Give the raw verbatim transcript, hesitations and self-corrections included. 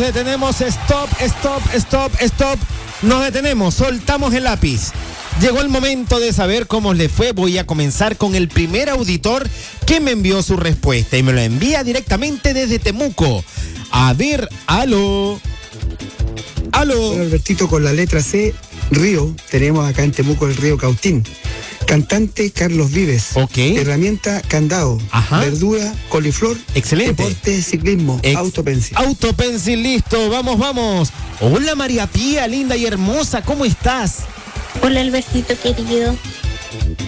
detenemos, stop, stop, stop, stop. Nos detenemos, soltamos el lápiz. Llegó el momento de saber cómo le fue. Voy a comenzar con el primer auditor que me envió su respuesta y me lo envía directamente desde Temuco. A ver, aló. Aló. Hola, Albertito, con la letra C, Río. Tenemos acá en Temuco el río Cautín. Cantante Carlos Vives. Ok. Herramienta candado. Ajá. Verdura, coliflor. Excelente. Deporte, ciclismo. Ex- Autopencil. Autopencil, listo, vamos, vamos. Hola María Pía, linda y hermosa, ¿cómo estás? Hola Albertito querido.